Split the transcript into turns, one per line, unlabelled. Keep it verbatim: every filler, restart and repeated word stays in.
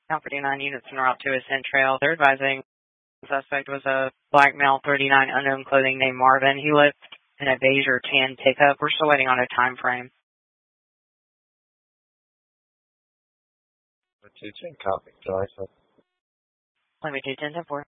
Now fifty-nine units in route to Ascent Trail. They're advising the suspect was a black male, thirty-nine, unknown clothing named Marvin. He lived in a beige or tan pickup. We're still waiting on a time frame.
two ten, copy. July seventh.
Let me do ten ten four.